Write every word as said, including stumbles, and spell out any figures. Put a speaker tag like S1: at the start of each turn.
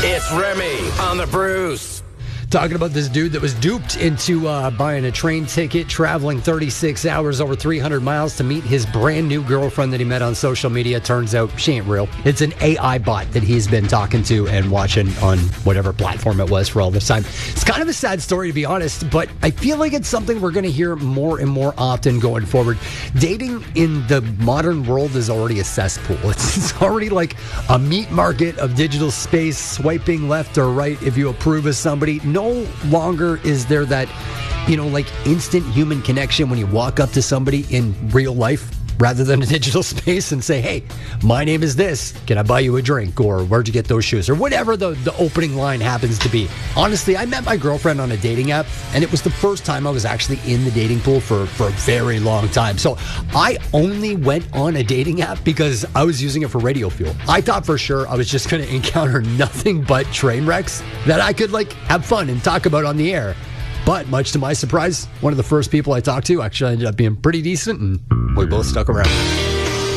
S1: It's Remy on the Bruce.
S2: Talking about this dude that was duped into uh, buying a train ticket, traveling thirty-six hours over three hundred miles to meet his brand new girlfriend that he met on social media. Turns out she ain't real. It's an A I bot that he's been talking to and watching on whatever platform it was for all this time. It's kind of a sad story, to be honest, but I feel like it's something we're going to hear more and more often going forward. Dating in the modern world is already a cesspool. It's, it's already like a meat market of digital space, swiping left or right if you approve of somebody. No No longer is there that, you know, like instant human connection when you walk up to somebody in real life rather than a digital space and say, hey, my name is this. Can I buy you a drink? Or where'd you get those shoes? Or whatever the, the opening line happens to be. Honestly, I met my girlfriend on a dating app, and it was the first time I was actually in the dating pool for, for a very long time. So I only went on a dating app because I was using it for radio fuel. I thought for sure I was just going to encounter nothing but train wrecks that I could like have fun and talk about on the air. But much to my surprise, one of the first people I talked to actually ended up being pretty decent, and we both stuck around.